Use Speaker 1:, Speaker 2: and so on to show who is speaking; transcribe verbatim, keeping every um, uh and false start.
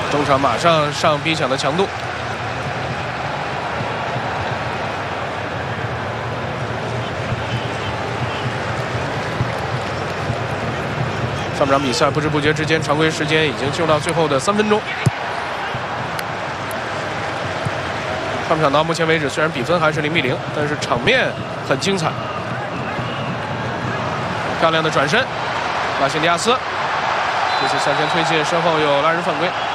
Speaker 1: 中场马上上逼抢的强度。上半场比赛不知不觉之间，常规时间已经就到最后的三分钟。上半场到目前为止，虽然比分还是零比零，但是场面很精彩。漂亮的转身，拉辛迪亚斯，这次向前推进，身后有拉人犯规。